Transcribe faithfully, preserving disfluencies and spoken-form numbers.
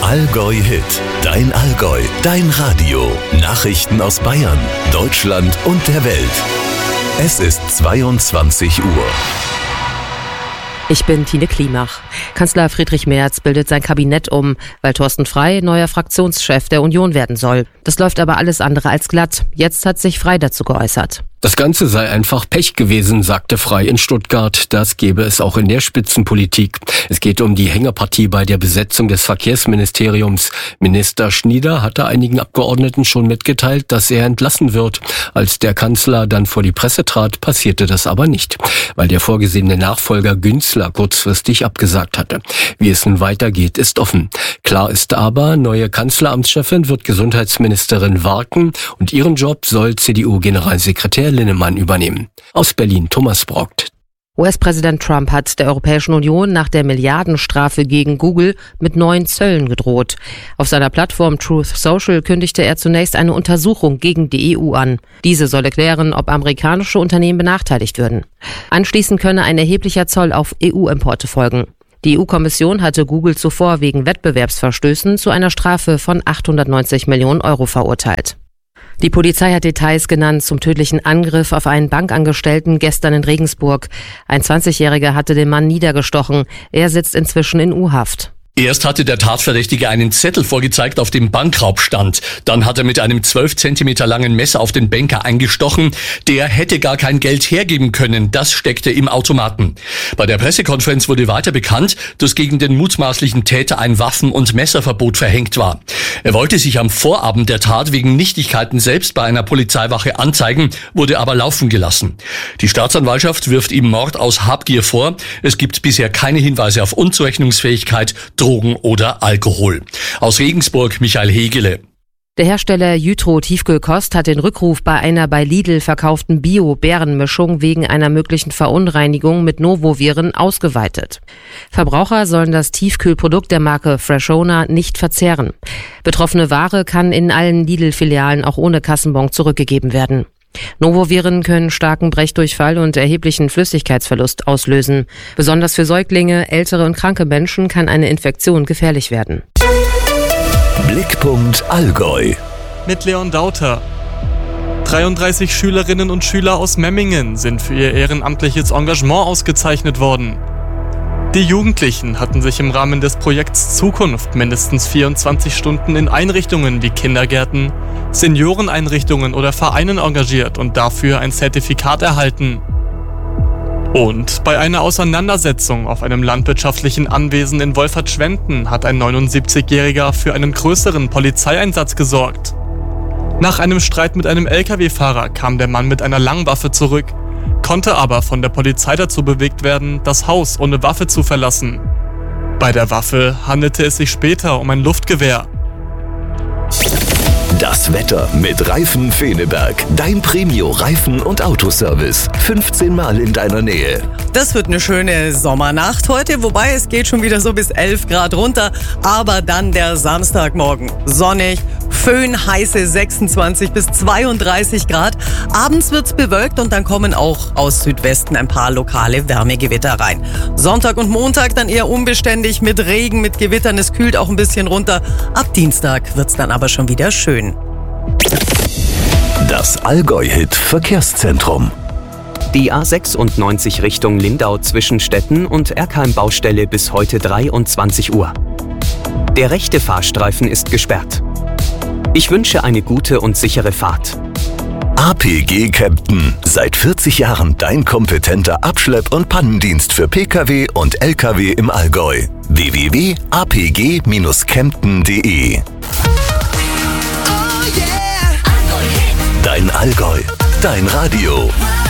Allgäu Hit. Dein Allgäu, dein Radio. Nachrichten aus Bayern, Deutschland und der Welt. Es ist zweiundzwanzig Uhr. Ich bin Tine Klimach. Kanzler Friedrich Merz bildet sein Kabinett um, weil Thorsten Frey neuer Fraktionschef der Union werden soll. Das läuft aber alles andere als glatt. Jetzt hat sich Frey dazu geäußert. Das Ganze sei einfach Pech gewesen, sagte Frey in Stuttgart. Das gebe es auch in der Spitzenpolitik. Es geht um die Hängepartie bei der Besetzung des Verkehrsministeriums. Minister Schnieder hatte einigen Abgeordneten schon mitgeteilt, dass er entlassen wird. Als der Kanzler dann vor die Presse trat, passierte das aber nicht, weil der vorgesehene Nachfolger Günzler kurzfristig abgesagt hatte. Wie es nun weitergeht, ist offen. Klar ist aber, neue Kanzleramtschefin wird Gesundheitsministerin Warken und ihren Job soll C D U-Generalsekretär Linnemann übernehmen. Aus Berlin Thomas Brockt. U S-Präsident Trump hat der Europäischen Union nach der Milliardenstrafe gegen Google mit neuen Zöllen gedroht. Auf seiner Plattform Truth Social kündigte er zunächst eine Untersuchung gegen die E U an. Diese solle klären, ob amerikanische Unternehmen benachteiligt würden. Anschließend könne ein erheblicher Zoll auf E U-Importe folgen. Die E U-Kommission hatte Google zuvor wegen Wettbewerbsverstößen zu einer Strafe von achthundertneunzig Millionen Euro verurteilt. Die Polizei hat Details genannt zum tödlichen Angriff auf einen Bankangestellten gestern in Regensburg. Ein zwanzigjähriger hatte den Mann niedergestochen. Er sitzt inzwischen in U-Haft. Erst hatte der Tatverdächtige einen Zettel vorgezeigt, auf dem Bankraub stand. Dann hat er mit einem zwölf Zentimeter langen Messer auf den Banker eingestochen. Der hätte gar kein Geld hergeben können. Das steckte im Automaten. Bei der Pressekonferenz wurde weiter bekannt, dass gegen den mutmaßlichen Täter ein Waffen- und Messerverbot verhängt war. Er wollte sich am Vorabend der Tat wegen Nichtigkeiten selbst bei einer Polizeiwache anzeigen, wurde aber laufen gelassen. Die Staatsanwaltschaft wirft ihm Mord aus Habgier vor. Es gibt bisher keine Hinweise auf Unzurechnungsfähigkeit, Drogen oder Alkohol. Aus Regensburg Michael Hegele. Der Hersteller Jytro Tiefkühlkost hat den Rückruf bei einer bei Lidl verkauften Bio-Beerenmischung wegen einer möglichen Verunreinigung mit Novoviren ausgeweitet. Verbraucher sollen das Tiefkühlprodukt der Marke Freshona nicht verzehren. Betroffene Ware kann in allen Lidl-Filialen auch ohne Kassenbon zurückgegeben werden. Novoviren können starken Brechdurchfall und erheblichen Flüssigkeitsverlust auslösen. Besonders für Säuglinge, ältere und kranke Menschen kann eine Infektion gefährlich werden. Blickpunkt Allgäu. Mit Leon Dauter. dreiunddreißig Schülerinnen und Schüler aus Memmingen sind für ihr ehrenamtliches Engagement ausgezeichnet worden. Die Jugendlichen hatten sich im Rahmen des Projekts Zukunft mindestens vierundzwanzig Stunden in Einrichtungen wie Kindergärten, Senioreneinrichtungen oder Vereinen engagiert und dafür ein Zertifikat erhalten. Und bei einer Auseinandersetzung auf einem landwirtschaftlichen Anwesen in Wolfertschwenden hat ein neunundsiebzigjähriger für einen größeren Polizeieinsatz gesorgt. Nach einem Streit mit einem L K W-Fahrer kam der Mann mit einer Langwaffe zurück, konnte aber von der Polizei dazu bewegt werden, das Haus ohne Waffe zu verlassen. Bei der Waffe handelte es sich später um ein Luftgewehr. Das Wetter mit Reifen Feneberg. Dein Premio-Reifen- und Autoservice. fünfzehn Mal in deiner Nähe. Das wird eine schöne Sommernacht heute, wobei es geht schon wieder so bis elf Grad runter. Aber dann der Samstagmorgen. Sonnig, Föhn, heiße sechsundzwanzig bis zweiunddreißig Grad. Abends wird's bewölkt und dann kommen auch aus Südwesten ein paar lokale Wärmegewitter rein. Sonntag und Montag dann eher unbeständig mit Regen, mit Gewittern. Es kühlt auch ein bisschen runter. Ab Dienstag wird's dann aber schon wieder schön. Das Allgäu-Hit Verkehrszentrum. Die A sechsundneunzig Richtung Lindau zwischen Stetten und Erkheim-Baustelle bis heute dreiundzwanzig Uhr. Der rechte Fahrstreifen ist gesperrt. Ich wünsche eine gute und sichere Fahrt. A P G Kempten. Seit vierzig Jahren dein kompetenter Abschlepp- und Pannendienst für Pkw und L K W im Allgäu. w w w punkt a p g kempten punkt d e Dein Allgäu, dein Radio.